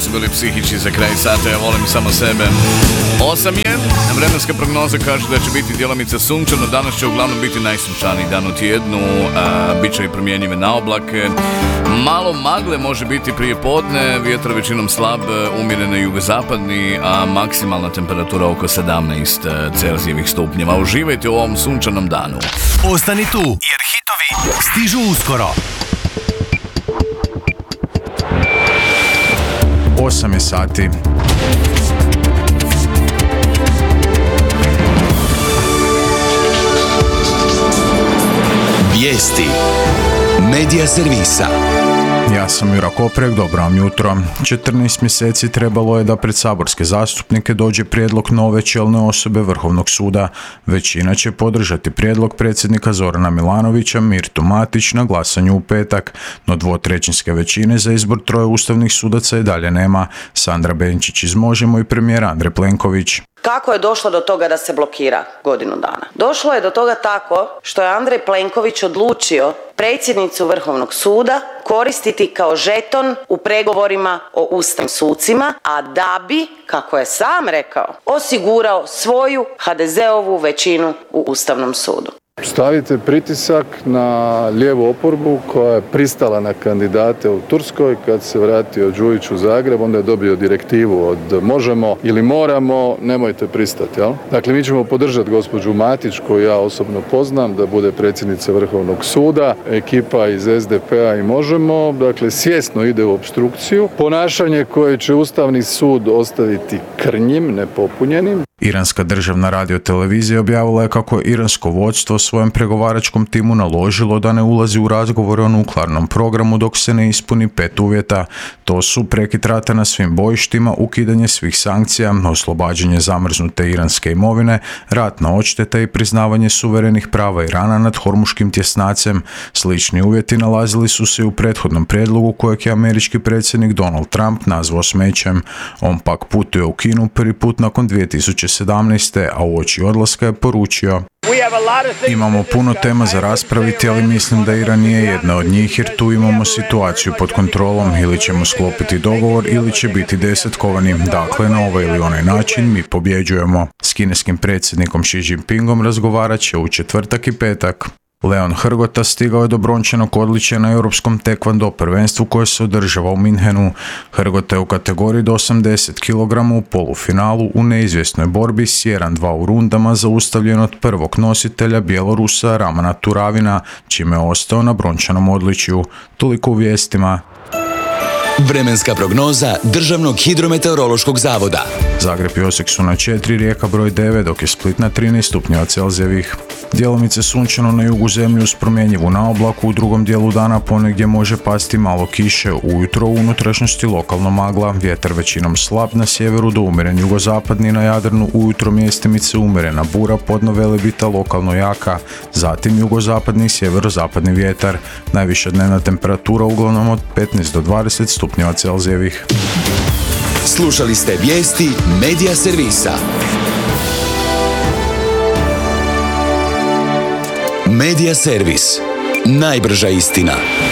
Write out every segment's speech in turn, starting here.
su bili Psihići za kraj sata, ja volim samo sebe. 8 je, vremenska prognoza kaže da će biti djelomice sunčano, danas će uglavnom biti najsunčaniji dan u tjednu, bit će i promjenjive na oblake. Malo magle može biti prije podne, vjetar većinom slab, umjereno jugozapadni, a maksimalna temperatura oko 17 Celzijevih stupnjeva. Uživajte u ovom sunčanom danu. Ostani tu, jer hitovi stižu uskoro. 8 je sati. Vijesti Medija servisa. Ja sam Jura Koprek, dobro vam jutro. 14 mjeseci trebalo je da pred saborske zastupnike dođe prijedlog nove čelne osobe Vrhovnog suda. Većina će podržati prijedlog predsjednika Zorana Milanovića, Mirtu Matić, na glasanju u petak, no dvotrećinske većine za izbor troje ustavnih sudaca i dalje nema. Sandra Benčić iz Možemo i premijer Andrej Plenković. Kako je došlo do toga da se blokira godinu dana? Došlo je do toga tako što je Andrej Plenković odlučio predsjednicu Vrhovnog suda koristiti kao žeton u pregovorima o ustavnim sucima, a da bi, kako je sam rekao, osigurao svoju HDZ-ovu većinu u Ustavnom sudu. Stavite pritisak na lijevu oporbu koja je pristala na kandidate u Turskoj. Kad se vratio Đujić u Zagreb, onda je dobio direktivu od možemo ili moramo, nemojte pristati. Jel? Dakle, mi ćemo podržati gospođu Matić, koju ja osobno poznam, da bude predsjednica Vrhovnog suda. Ekipa iz SDP-a i Možemo, dakle, svjesno ide u opstrukciju. Ponašanje koje će Ustavni sud ostaviti krnjim, nepopunjenim. Iranska državna radiotelevizija objavila je kako je iransko vodstvo svojem pregovaračkom timu naložilo da ne ulazi u razgovore o nuklearnom programu dok se ne ispuni 5 uvjeta. To su prekid rata na svim bojištima, ukidanje svih sankcija, oslobađanje zamrznute iranske imovine, ratna odšteta i priznavanje suverenih prava Irana nad Hormuškim tjesnacem. Slični uvjeti nalazili su se u prethodnom prijedlogu kojeg je američki predsjednik Donald Trump nazvao smećem. On pak putuje u Kinu prvi put nakon 2017. a uoči odlaska je poručio: imamo puno tema za raspraviti, ali mislim da Iran nije jedna od njih, jer tu imamo situaciju pod kontrolom. Ili ćemo sklopiti dogovor ili će biti desetkovani. Dakle, na ovaj ili onaj način mi pobjeđujemo. S kineskim predsjednikom Xi Jinpingom razgovarat će u četvrtak i petak. Leon Hrgota stigao je do brončanog odličja na europskom tekvando prvenstvu koje se održava u Minhenu. Hrgota je u kategoriji do 80 kg u polufinalu u neizvjesnoj borbi s 1-2 u rundama zaustavljen od prvog nositelja Bjelorusa Ramana Turavina, čime je ostao na brončanom odličju. Toliko u vijestima. Vremenska prognoza Državnog hidrometeorološkog zavoda. Zagreb i Osijek su na 4, Rijeka broj 9, dok je Split na 13 stupnjeva Celzijevih. Djelomice sunčano na jugu zemlje uz promjenjivu na oblaku, u drugom dijelu dana ponegdje može pasti malo kiše, ujutro u unutrašnjosti lokalno magla, vjetar većinom slab na sjeveru do umjeren jugozapadni, na Jadranu ujutro mjestimice umjerena bura, podno Velebita lokalno jaka, zatim jugozapadni i sjeverozapadni vjetar, najviša dnevna temperatura uglavnom od 15 do 20 stupnjeva Celzijevih. Slušali ste vijesti Medija servisa. Medija servis. Najbrža istina.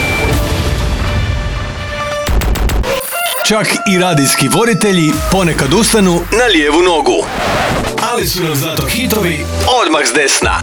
Čak i radijski voditelji ponekad ustanu na lijevu nogu. Ali su nam zato hitovi odmah s desna.